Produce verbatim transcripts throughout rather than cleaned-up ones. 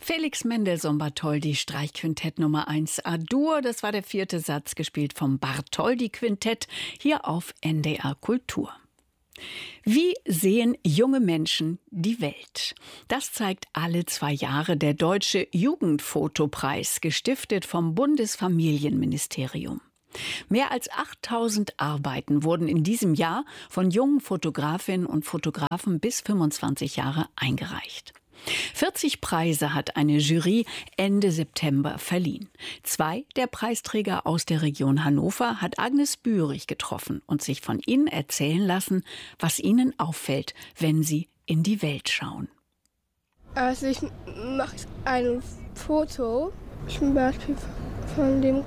Felix Mendelssohn Bartholdy, Streichquintett Nummer eins A-Dur. Das war der vierte Satz, gespielt vom Bartholdy-Quintett, hier auf N D R Kultur. Wie sehen junge Menschen die Welt? Das zeigt alle zwei Jahre der Deutsche Jugendfotopreis, gestiftet vom Bundesfamilienministerium. Mehr als achttausend Arbeiten wurden in diesem Jahr von jungen Fotografinnen und Fotografen bis fünfundzwanzig Jahre eingereicht. vierzig Preise hat eine Jury Ende September verliehen. Zwei der Preisträger aus der Region Hannover hat Agnes Bührig getroffen und sich von ihnen erzählen lassen, was ihnen auffällt, wenn sie in die Welt schauen. Also ich mache ein Foto, zum Beispiel von dem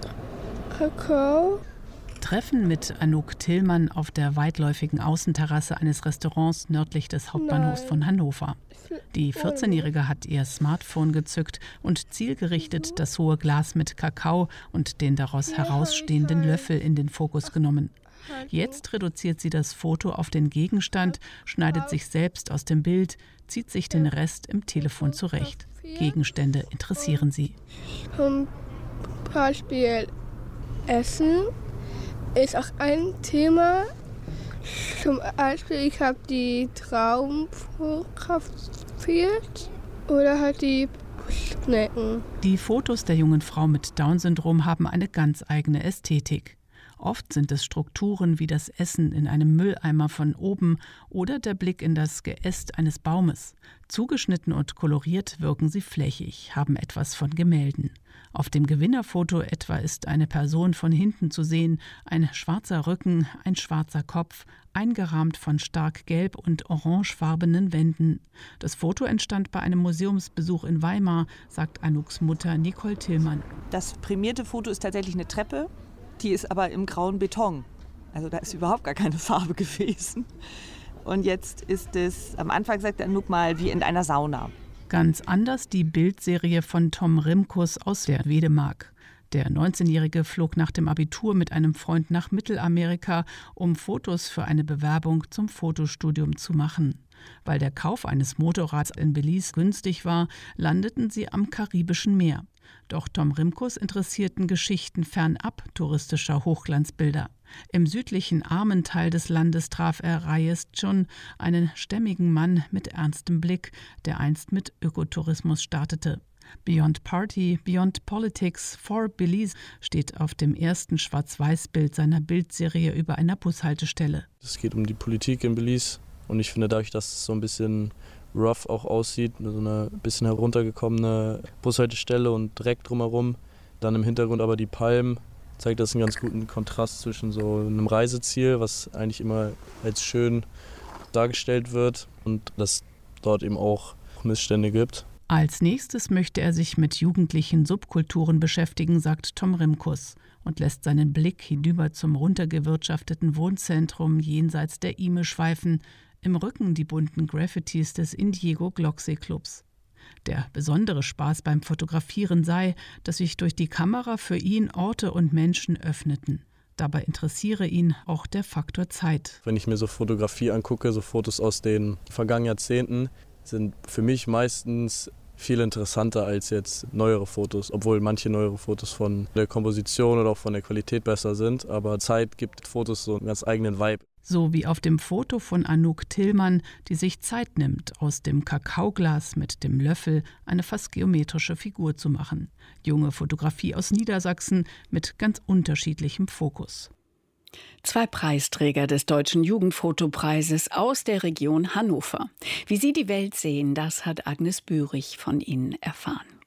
Kakao. Treffen mit Anouk Tillmann auf der weitläufigen Außenterrasse eines Restaurants nördlich des Hauptbahnhofs von Hannover. Die vierzehnjährige hat ihr Smartphone gezückt und zielgerichtet das hohe Glas mit Kakao und den daraus herausstehenden Löffel in den Fokus genommen. Jetzt reduziert sie das Foto auf den Gegenstand, schneidet sich selbst aus dem Bild, zieht sich den Rest im Telefon zurecht. Gegenstände interessieren sie. Zum Beispiel Essen ist auch ein Thema. Zum Beispiel, ich habe die Trauben fotografiert oder halt die Schnecken. Die Fotos der jungen Frau mit Down-Syndrom haben eine ganz eigene Ästhetik. Oft sind es Strukturen wie das Essen in einem Mülleimer von oben oder der Blick in das Geäst eines Baumes. Zugeschnitten und koloriert wirken sie flächig, haben etwas von Gemälden. Auf dem Gewinnerfoto etwa ist eine Person von hinten zu sehen, ein schwarzer Rücken, ein schwarzer Kopf, eingerahmt von stark gelb- und orangefarbenen Wänden. Das Foto entstand bei einem Museumsbesuch in Weimar, sagt Anouks Mutter Nicole Tillmann. Das prämierte Foto ist tatsächlich eine Treppe, die ist aber im grauen Beton. Also da ist überhaupt gar keine Farbe gewesen. Und jetzt ist es, am Anfang sagt Anouk mal, wie in einer Sauna. Ganz anders die Bildserie von Tom Rimkus aus der Wedemark. Der neunzehnjährige flog nach dem Abitur mit einem Freund nach Mittelamerika, um Fotos für eine Bewerbung zum Fotostudium zu machen. Weil der Kauf eines Motorrads in Belize günstig war, landeten sie am Karibischen Meer. Doch Tom Rimkus interessierten Geschichten fernab touristischer Hochglanzbilder. Im südlichen armen Teil des Landes traf er Reyes Chun, einen stämmigen Mann mit ernstem Blick, der einst mit Ökotourismus startete. Beyond Party, Beyond Politics, for Belize steht auf dem ersten Schwarz-Weiß-Bild seiner Bildserie über einer Bushaltestelle. Es geht um die Politik in Belize und ich finde dadurch, dass es so ein bisschen rough auch aussieht, so eine bisschen heruntergekommene Bushaltestelle und Dreck drumherum, dann im Hintergrund aber die Palmen, zeigt das einen ganz guten Kontrast zwischen so einem Reiseziel, was eigentlich immer als schön dargestellt wird, und dass dort eben auch Missstände gibt. Als nächstes möchte er sich mit jugendlichen Subkulturen beschäftigen, sagt Tom Rimkus und lässt seinen Blick hinüber zum runtergewirtschafteten Wohnzentrum jenseits der Ihme schweifen, im Rücken die bunten Graffitis des Indiego Glocksee Clubs. Der besondere Spaß beim Fotografieren sei, dass sich durch die Kamera für ihn Orte und Menschen öffneten. Dabei interessiere ihn auch der Faktor Zeit. Wenn ich mir so Fotografie angucke, so Fotos aus den vergangenen Jahrzehnten, sind für mich meistens viel interessanter als jetzt neuere Fotos, obwohl manche neuere Fotos von der Komposition oder auch von der Qualität besser sind. Aber Zeit gibt Fotos so einen ganz eigenen Vibe. So wie auf dem Foto von Anouk Tillmann, die sich Zeit nimmt, aus dem Kakaoglas mit dem Löffel eine fast geometrische Figur zu machen. Junge Fotografie aus Niedersachsen mit ganz unterschiedlichem Fokus. Zwei Preisträger des Deutschen Jugendfotopreises aus der Region Hannover. Wie sie die Welt sehen, das hat Agnes Bührig von ihnen erfahren.